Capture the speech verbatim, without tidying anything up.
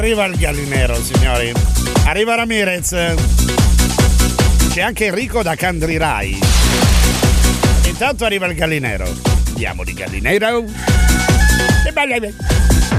Arriva il gallinero, signori. Arriva Ramirez. C'è anche Enrico da Candrirai. Intanto arriva il gallinero. Andiamo di gallinero. E bella.